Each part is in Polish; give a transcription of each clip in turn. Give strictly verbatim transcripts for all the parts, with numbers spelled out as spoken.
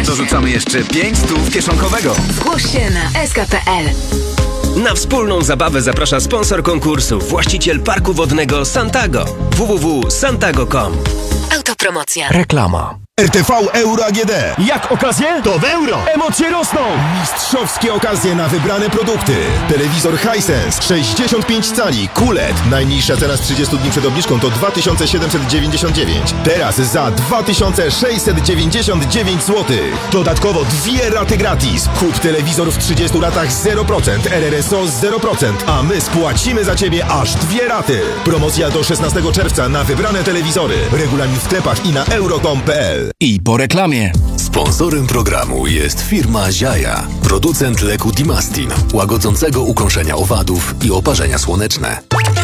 dorzucamy jeszcze pięć stów kieszonkowego. Zgłoś się na s k kropka p l. Na wspólną zabawę zaprasza sponsor konkursu, właściciel parku wodnego Santago. w w w kropka santago kropka com. Autopromocja. Reklama. R T V Euro A G D. Jak okazje? To w euro! Emocje rosną! Mistrzowskie okazje na wybrane produkty. Telewizor Hisense sześćdziesiąt pięć cali Q L E D. Najniższa cena z trzydziestu dni przed obniżką to dwa tysiące siedemset dziewięćdziesiąt dziewięć. Teraz za dwa tysiące sześćset dziewięćdziesiąt dziewięć złotych. Dodatkowo dwie raty gratis. Kup telewizor w trzydziestu latach zero procent, R R S O zero procent, a my spłacimy za Ciebie aż dwie raty. Promocja do szesnastego czerwca na wybrane telewizory. Regulamin w sklepach i na euro kropka com kropka p l. I po reklamie. Sponsorem programu jest firma Ziaja, producent leku Dimastin, łagodzącego ukąszenia owadów i oparzenia słoneczne.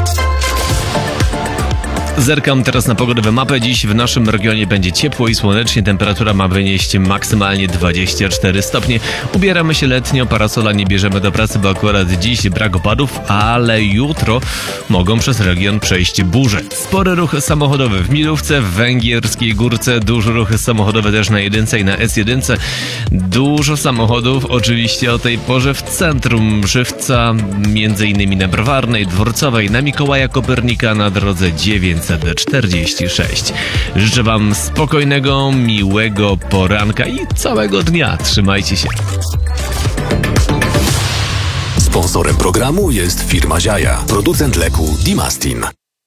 Zerkam teraz na pogodowe mapę. Dziś w naszym regionie będzie ciepło i słonecznie. Temperatura ma wynieść maksymalnie dwadzieścia cztery stopnie. Ubieramy się letnio, parasola nie bierzemy do pracy, bo akurat dziś brak opadów, ale jutro mogą przez region przejść burze. Spory ruch samochodowy w Milówce, w Węgierskiej Górce, duży ruch samochodowy też na jedynce i na S jeden. Dużo samochodów oczywiście o tej porze w centrum Żywca, między innymi na Browarnej, Dworcowej, na Mikołaja Kopernika na drodze dziewięćset czterdzieści sześć. Życzę Wam spokojnego, miłego poranka i całego dnia. Trzymajcie się. Sponsorem programu jest firma Ziaja, producent leku Dimastin.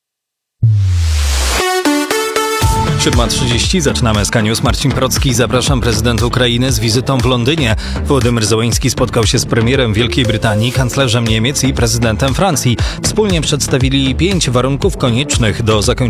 siódma trzydzieści, zaczynamy S K News. Marcin Procki, zapraszam. Prezydent Ukrainy z wizytą w Londynie. Wołodymyr Zełenski spotkał się z premierem Wielkiej Brytanii, kanclerzem Niemiec i prezydentem Francji. Wspólnie przedstawili pięć warunków koniecznych do zakończenia